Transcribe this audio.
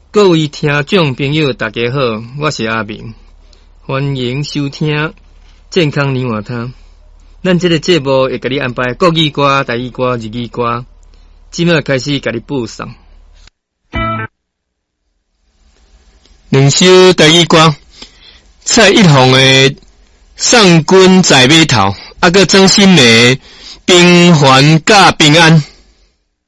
各位听众朋友，大家好，我是阿明，欢迎收听健康年华汤。咱这个节目会给你安排国语歌、台语歌、日语歌，即马开始给你播送。两首台语歌，蔡一红的《送君在码头》，啊个张新的《平凡甲平安》。